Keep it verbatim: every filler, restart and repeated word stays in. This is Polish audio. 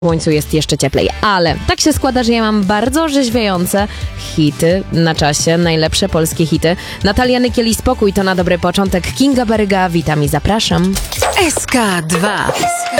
słońcu jest jeszcze cieplej, ale tak się składa, że ja mam bardzo orzeźwiające hity na czasie, najlepsze polskie hity. Natalia Nykiel i Spokój to na dobry początek. Kinga Baryga, witam i zapraszam. S K dwa.